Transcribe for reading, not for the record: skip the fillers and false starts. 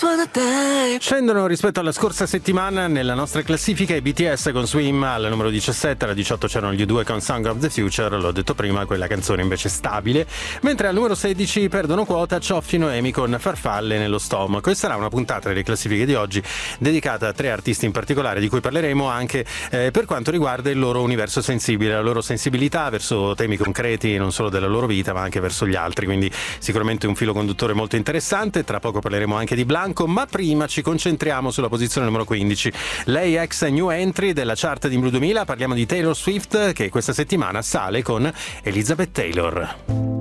Scendono rispetto alla scorsa settimana nella nostra classifica i BTS con Swim al numero 17, alla 18 c'erano gli U2 con Song of the Future, l'ho detto prima, quella canzone invece stabile, mentre al numero 16 perdono quota Cioffino e Amy con Farfalle nello stomaco. E sarà una puntata delle classifiche di oggi dedicata a 3 artisti in particolare, di cui parleremo anche per quanto riguarda il loro universo sensibile, la loro sensibilità verso temi concreti non solo della loro vita ma anche verso gli altri, quindi sicuramente un filo conduttore molto interessante. Tra poco parleremo anche di Blanco, ma prima ci concentriamo sulla posizione numero 15, lei ex new entry della chart di Blue 2000. Parliamo di Taylor Swift, che questa settimana sale con Elizabeth Taylor.